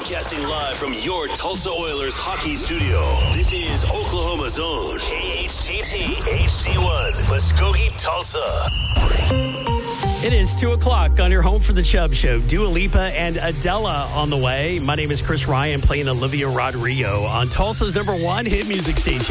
Broadcasting live from your Tulsa Oilers hockey studio. This is Oklahoma's own KHTT HD1, Muskogee, Tulsa. It is 2 o'clock on your home for the Chubb Show. Dua Lipa and Adela on the way. My name is Chris Ryan playing Olivia Rodrigo on Tulsa's #1 hit music station.